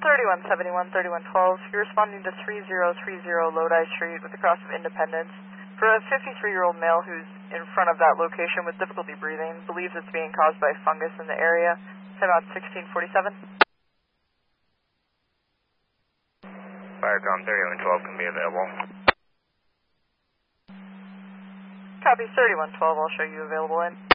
3171, 3112. You're responding to 3030 Lodi Street with the cross of Independence. For a 53-year-old male who's in front of that location with difficulty breathing, believes it's being caused by fungus in the area. It's about 1647. Firecom 3112 can be available. Copy 3112, I'll show you available in.